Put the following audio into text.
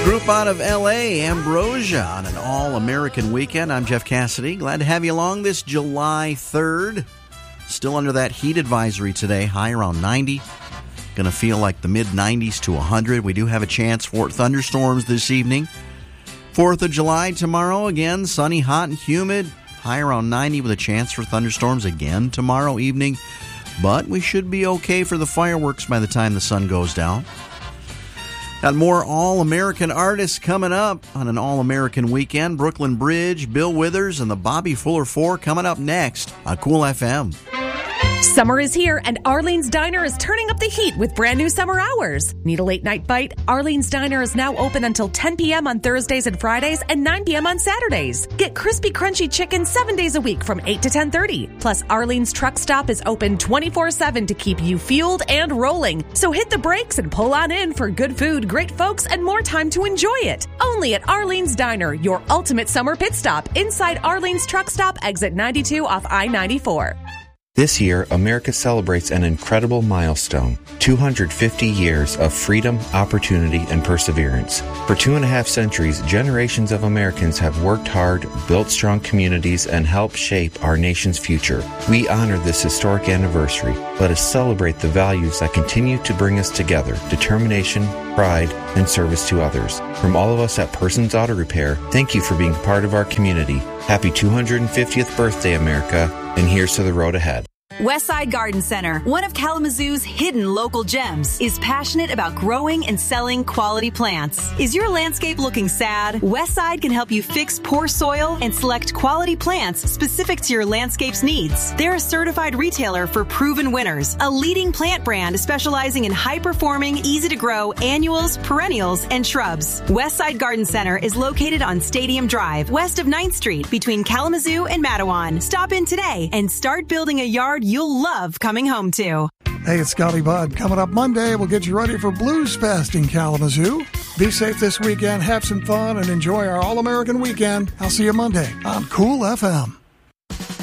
Group out of L.A., Ambrosia, on an all-American weekend. I'm Jeff Cassidy. Glad to have you along this July 3rd. Still under that heat advisory today, high around 90. Going to feel like the mid-90s to 100. We do have a chance for thunderstorms this evening. 4th of July tomorrow, again, sunny, hot, and humid. High around 90 with a chance for thunderstorms again tomorrow evening. But we should be okay for the fireworks by the time the sun goes down. Got more all-American artists coming up on an all-American weekend. Brooklyn Bridge, Bill Withers, and the Bobby Fuller Four coming up next on Cool FM. Summer is here, and Arlene's Diner is turning up the heat with brand new summer hours. Need a late-night bite? Arlene's Diner is now open until 10 p.m. on Thursdays and Fridays and 9 p.m. on Saturdays. Get crispy, crunchy chicken 7 days a week from 8 to 10:30. Plus, Arlene's Truck Stop is open 24/7 to keep you fueled and rolling. So hit the brakes and pull on in for good food, great folks, and more time to enjoy it. Only at Arlene's Diner, your ultimate summer pit stop inside Arlene's Truck Stop, exit 92 off I-94. This year, America celebrates an incredible milestone, 250 years of freedom, opportunity, and perseverance. For 2.5 centuries, generations of Americans have worked hard, built strong communities, and helped shape our nation's future. We honor this historic anniversary. Let us celebrate the values that continue to bring us together: determination, pride, and service to others. From all of us at Persons Auto Repair, thank you for being part of our community. Happy 250th birthday, America, and here's to the road ahead. Westside Garden Center, one of Kalamazoo's hidden local gems, is passionate about growing and selling quality plants. Is your landscape looking sad? Westside can help you fix poor soil and select quality plants specific to your landscape's needs. They're a certified retailer for Proven Winners, a leading plant brand specializing in high-performing, easy-to-grow annuals, perennials, and shrubs. Westside Garden Center is located on Stadium Drive, west of 9th Street, between Kalamazoo and Matawan. Stop in today and start building a yard you'll love coming home to. Hey, it's Scotty Budd. Coming up Monday, we'll get you ready for Blues Fest in Kalamazoo. Be safe this weekend, have some fun, and enjoy our All-American weekend. I'll see you Monday on Cool FM.